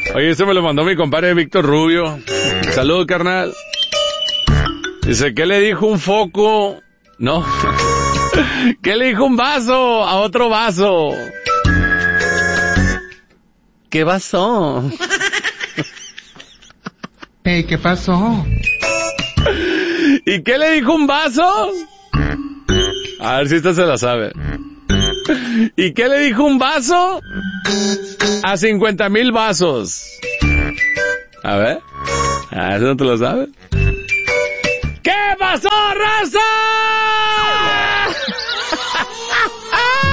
Oye, eso me lo mandó mi compadre Víctor Rubio. Saludos, carnal. Dice, ¿qué le dijo un foco? No. ¿Qué le dijo un vaso a otro vaso? ¿Qué pasó? Hey, ¿qué pasó? ¿Y qué le dijo un vaso? A ver si esta se la sabe. ¿Y qué le dijo un vaso a 50,000 vasos? A ver. ¿Eso no te lo sabes? ¿Qué pasó, raza?